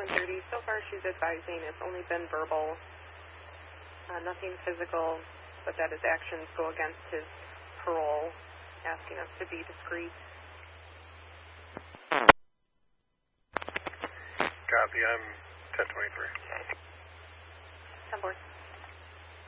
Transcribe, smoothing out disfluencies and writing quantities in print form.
2130. So far she's advising it's only been verbal, nothing physical, but that his actions go against his parole, asking us to be discreet. Copy, I'm 1023. 10-4.